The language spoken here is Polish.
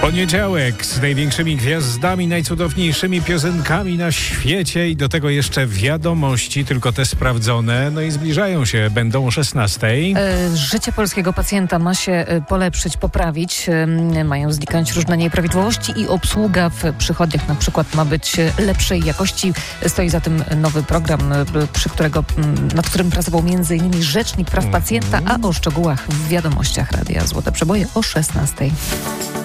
Poniedziałek z największymi gwiazdami, najcudowniejszymi piosenkami na świecie i do tego jeszcze wiadomości, tylko te sprawdzone. No i zbliżają się, będą o 16:00. Życie polskiego pacjenta ma się polepszyć, poprawić. Mają zniknąć różne nieprawidłowości i obsługa w przychodniach na przykład ma być lepszej jakości. Stoi za tym nowy program, nad którym pracował m.in. Rzecznik Praw Pacjenta, a o szczegółach w wiadomościach Radia Złote Przeboje o 16:00.